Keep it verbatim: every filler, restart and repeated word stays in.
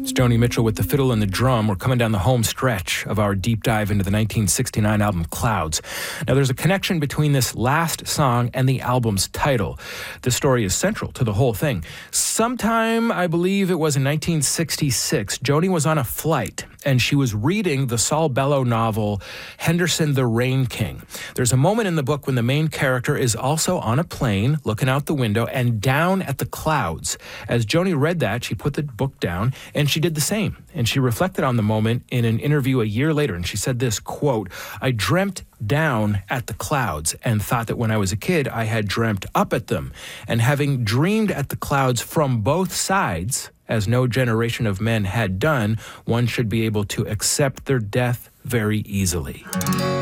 It's Joni Mitchell with the fiddle and the drum. We're coming down the home stretch of our deep dive into the nineteen sixty-nine album Clouds. Now, there's a connection between this last song and the album's title. This story is central to the whole thing. Sometime, I believe it was in nineteen sixty-six, Joni was on a flight and she was reading the Saul Bellow novel Henderson the Rain King. There's a moment in the book when the main character is also on a plane looking out the window and down at the clouds. As Joni read that, she put the book down and she did the same. And she reflected on the moment in an interview a year later, and she said this, quote, "I dreamt down at the clouds and thought that when I was a kid, I had dreamt up at them. And having dreamed at the clouds from both sides, as no generation of men had done, one should be able to accept their death very easily."